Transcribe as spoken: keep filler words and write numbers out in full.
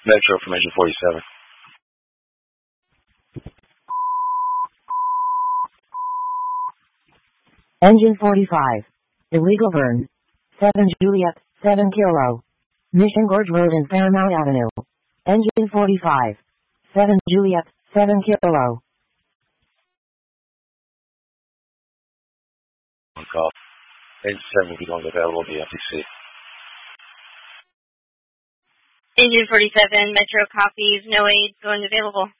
Metro from Engine forty-seven. Engine forty-five. Illegal burn. seven Juliet, seven Kilo. Mission Gorge Road and Paramount Avenue. Engine forty-five. seven Juliet, seven Kilo. On call. Engine seven going available at the F T C. Engine forty-seven, Metro copies, no aid, going available.